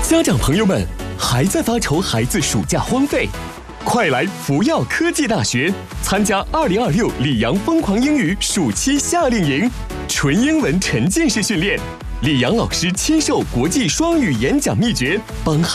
家长朋友们，还在发愁孩子暑假荒废？快来福耀科技大学参加2026里昂疯狂英语暑期夏令营，纯英文沉浸式训练，李阳老师亲授国际双语演讲秘诀，帮